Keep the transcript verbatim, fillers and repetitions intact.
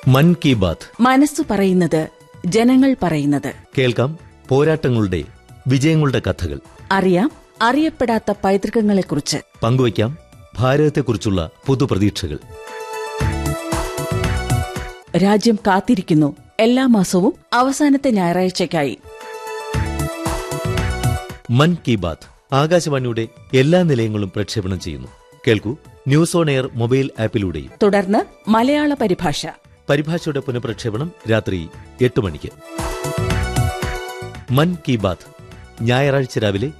മൻ കി ബാത്ത്. മനസ്സു പറയുന്നത്, ജനങ്ങൾ പറയുന്നത്. കേൾക്കാം പോരാട്ടങ്ങളുടെ വിജയങ്ങളുടെ കഥകൾ. അറിയാം അറിയപ്പെടാത്ത പൈതൃകങ്ങളെക്കുറിച്ച്. പങ്കുവയ്ക്കാം ഭാരതത്തെക്കുറിച്ചുള്ള പുതുപ്രതീക്ഷകൾ. രാജ്യം കാത്തിരിക്കുന്നു എല്ലാ മാസവും അവസാനത്തെ ഞായറാഴ്ചയ്ക്കായി. മൻ കി ബാത്ത് ആകാശവാണിയുടെ എല്ലാ നിലയങ്ങളും പ്രക്ഷേപണം ചെയ്യുന്നു. കേൾക്കൂ, ന്യൂസ് ഓൺ എയർ മൊബൈൽ ആപ്പിലൂടെയും. തുടർന്ന് മലയാള പരിഭാഷ. പരിഭാഷയുടെ പുനഃപ്രക്ഷേപണം രാത്രി എട്ട് മണിക്ക്. മൻ കി ബാത്ത് ഞായറാഴ്ച രാവിലെ